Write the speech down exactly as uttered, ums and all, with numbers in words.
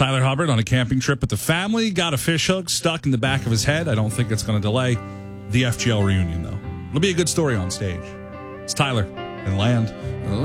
Tyler Hubbard on a camping trip with the family, got a fish hook stuck in the back of his head. I don't think it's going to delay the F G L reunion, though. It'll be a good story on stage. It's Tyler and Land.